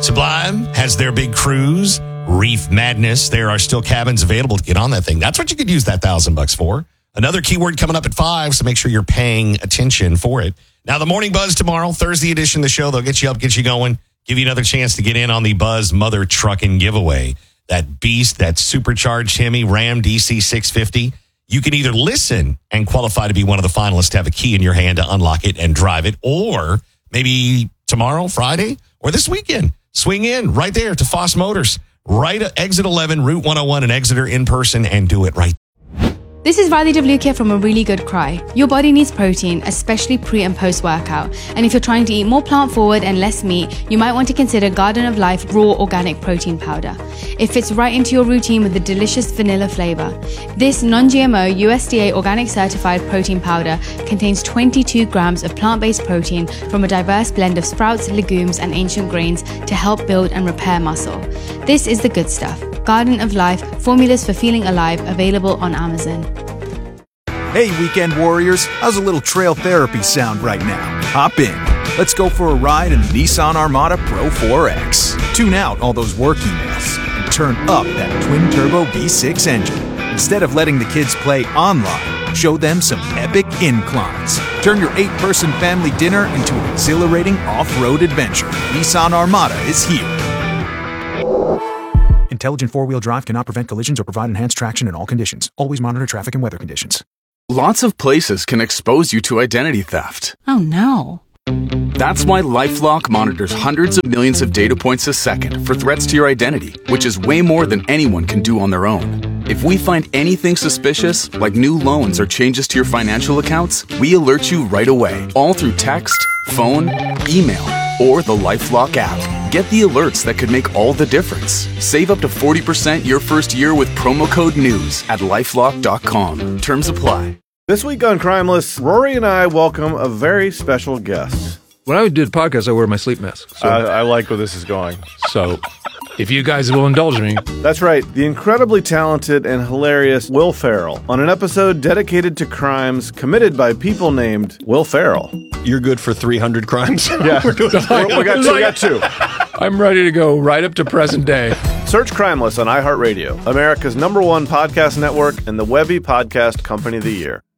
Sublime has their big cruise, Reef Madness. There are still cabins available to get on that thing. That's what you could use that $1,000 for. Another keyword coming up at 5, so make sure you're paying attention for it. Now, the Morning Buzz tomorrow, Thursday edition of the show. They'll get you up, get you going, give you another chance to get in on the Buzz Mother Truckin' giveaway. That beast, that supercharged Hemi Ram DC 650. You can either listen and qualify to be one of the finalists to have a key in your hand to unlock it and drive it, or maybe tomorrow, Friday, or this weekend. Swing in right there to Foss Motors, right at Exit 11, Route 101 in Exeter in person, and do it right. This is Riley Devlukia from A Really Good Cry. Your body needs protein, especially pre and post workout. And if you're trying to eat more plant forward and less meat, you might want to consider Garden of Life Raw Organic Protein Powder. It fits right into your routine with a delicious vanilla flavor. This non-GMO USDA organic certified protein powder contains 22 grams of plant-based protein from a diverse blend of sprouts, legumes, and ancient grains to help build and repair muscle. This is the good stuff. Garden of Life, formulas for feeling alive, available on Amazon. Hey, weekend warriors, how's a little trail therapy sound right now? Hop in. Let's go for a ride in the Nissan Armada Pro 4X. Tune out all those work emails and turn up that twin-turbo V6 engine. Instead of letting the kids play online, show them some epic inclines. Turn your 8-person family dinner into an exhilarating off-road adventure. Nissan Armada is here. Intelligent four-wheel drive cannot prevent collisions or provide enhanced traction in all conditions. Always monitor traffic and weather conditions. Lots of places can expose you to identity theft. Oh no. That's why LifeLock monitors hundreds of millions of data points a second for threats to your identity, which is way more than anyone can do on their own. If we find anything suspicious, like new loans or changes to your financial accounts, we alert you right away, all through text, phone, email, or the LifeLock app. Get the alerts that could make all the difference. Save up to 40% your first year with promo code NEWS at LifeLock.com. Terms apply. This week on Crimeless, Rory and I welcome a very special guest. When I do the podcast, I wear my sleep mask. So, I like where this is going. So, if you guys will indulge me. That's right, the incredibly talented and hilarious Will Ferrell on an episode dedicated to crimes committed by people named Will Ferrell. You're good for 300 crimes? Yeah, we got two. I'm ready to go right up to present day. Search Crimeless on iHeartRadio, America's #1 podcast network and the Webby Podcast Company of the Year.